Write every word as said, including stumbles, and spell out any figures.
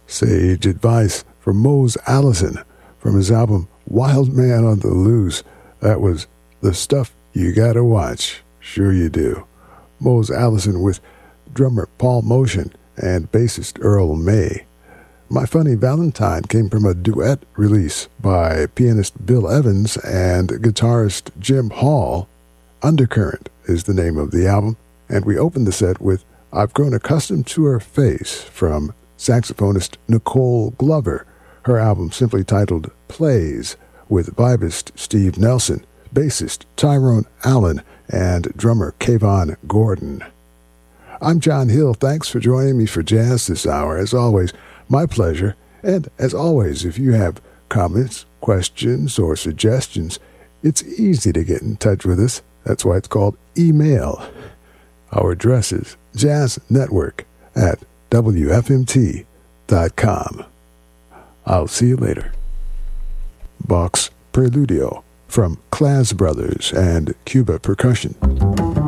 Sage advice from Mose Allison from his album Wild Man on the Loose. That was The Stuff You Gotta Watch. Sure you do. Mose Allison with drummer Paul Motion and bassist Earl May. My Funny Valentine came from a duet release by pianist Bill Evans and guitarist Jim Hall. Undercurrent is the name of the album, and we opened the set with I've Grown Accustomed to Her Face from saxophonist Nicole Glover, her album simply titled Plays, with vibist Steve Nelson, bassist Tyrone Allen, and drummer Kayvon Gordon. I'm John Hill. Thanks for joining me for Jazz this hour. As always, my pleasure. And as always, if you have comments, questions, or suggestions, it's easy to get in touch with us. That's why it's called email. Our address is jazznetwork at w f m t dot com. I'll see you later. Bach's Preludio from Class Brothers and Cuba Percussion.